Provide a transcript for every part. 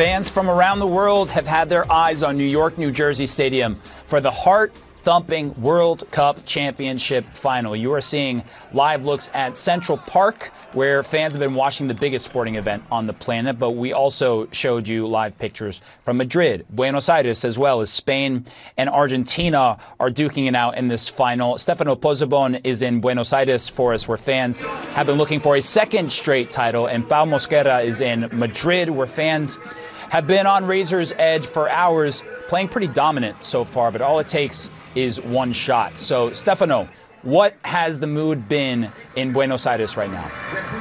Fans from around the world have had their eyes on New York, New Jersey Stadium for the heart-thumping World Cup Championship final. You are seeing live looks at Central Park, where fans have been watching the biggest sporting event on the planet, but we also showed you live pictures from Madrid, Buenos Aires, as well as Spain and Argentina are duking it out in this final. Stefano Pozzebon is in Buenos Aires for us, where fans have been looking for a second straight title, and Pau Mosquera is in Madrid, where fans have been on razor's edge for hours, playing pretty dominant so far, but all it takes is one shot. So, Stefano, what has the mood been in Buenos Aires right now?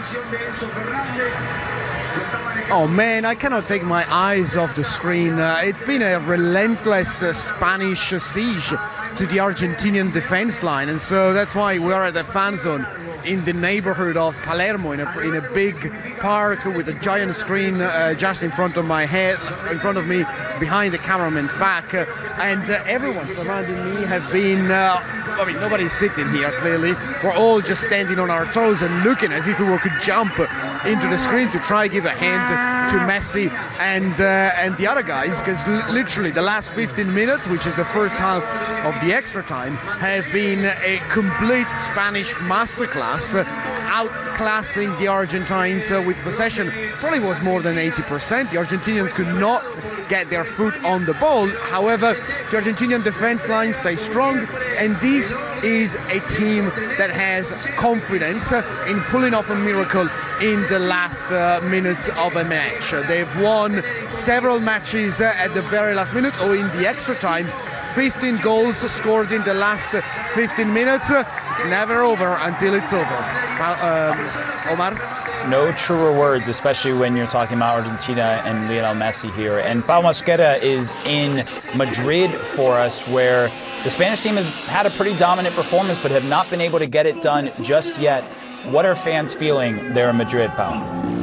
Oh man, I cannot take my eyes off the screen. It's been a relentless Spanish siege to the Argentinian defense line, and so that's why we are at the fan zone in the neighborhood of Palermo, in a big park with a giant screen just in front of my head, in front of me, behind the cameraman's back, and everyone surrounding me have been, I mean, nobody's sitting here, clearly. We're all just standing on our toes and looking as if we could jump into the screen to try give a hand to Messi and the other guys, because literally the last 15 minutes, which is the first half of the extra time, have been a complete Spanish masterclass, outclassing the Argentines with possession. Probably was more than 80%. The Argentinians could not get their foot on the ball. However, the Argentinian defense line stays strong, and this is a team that has confidence in pulling off a miracle in the last minutes of a match. They've won several matches at the very last minute or in the extra time. 15 goals scored in the last 15 minutes. It's never over until it's over. Omar? No truer words, especially when you're talking about Argentina and Lionel Messi here. And Pau Mosquera is in Madrid for us, where the Spanish team has had a pretty dominant performance but have not been able to get it done just yet. What are fans feeling there in Madrid, Pau?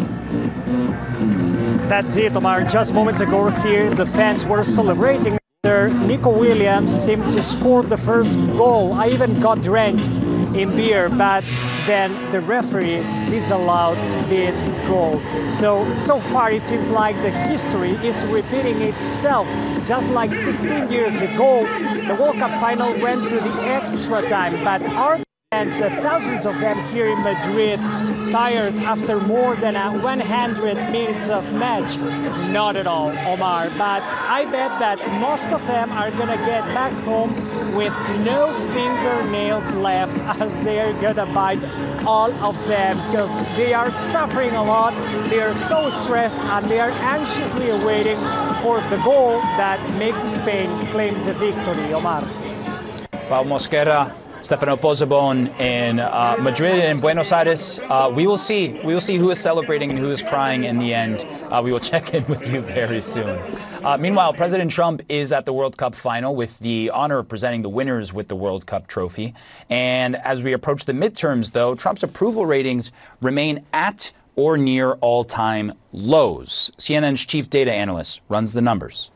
That's it, Omar. Just moments ago here, the fans were celebrating. Nico Williams seemed to score the first goal. I even got drenched in beer, but then the referee disallowed this goal. So far it seems like the history is repeating itself. Just like 16 years ago, the World Cup final went to the extra time, but our fans, the thousands of them here in Madrid, tired after more than 100 minutes of match? Not at all, Omar, but I bet that most of them are gonna get back home with no fingernails left, as they are gonna bite all of them, because they are suffering a lot, they are so stressed, and they are anxiously awaiting for the goal that makes Spain claim the victory, Omar. Pau Mosquera, Stefano Pozzebon in Madrid and Buenos Aires. We will see who is celebrating and who is crying in the end. We will check in with you very soon. Meanwhile, President Trump is at the World Cup final with the honor of presenting the winners with the World Cup trophy. And as we approach the midterms, though, Trump's approval ratings remain at or near all-time lows. CNN's chief data analyst runs the numbers.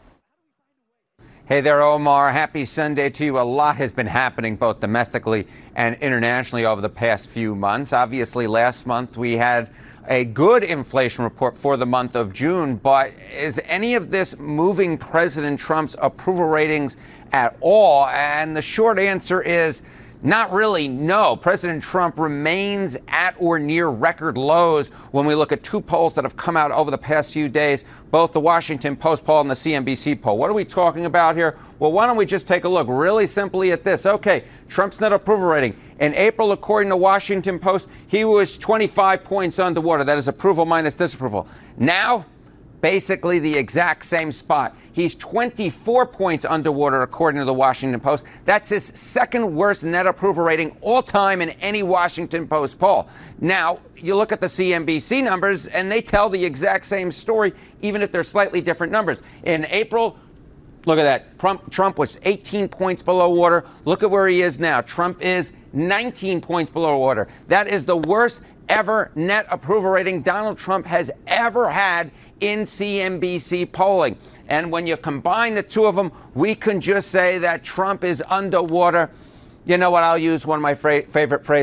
Hey there, Omar. Happy Sunday to you. A lot has been happening both domestically and internationally over the past few months. Obviously, last month we had a good inflation report for the month of June, but is any of this moving President Trump's approval ratings at all? And the short answer is not really, no. President Trump remains at or near record lows when we look at two polls that have come out over the past few days, both the Washington Post poll and the CNBC poll. What are we talking about here? Well, why don't we just take a look really simply at this? Okay, Trump's net approval rating. In April, according to Washington Post, he was 25 points underwater. That is approval minus disapproval. Now, basically the exact same spot. He's 24 points underwater, according to the Washington Post. That's his second worst net approval rating all time in any Washington Post poll. Now, you look at the CNBC numbers, and they tell the exact same story, even if they're slightly different numbers. In April, look at that. Trump was 18 points below water. Look at where he is now. Trump is 19 points below water. That is the worst ever net approval rating Donald Trump has ever had in CNBC polling. And when you combine the two of them, we can just say that Trump is underwater. You know what? I'll use one of my favorite phrases.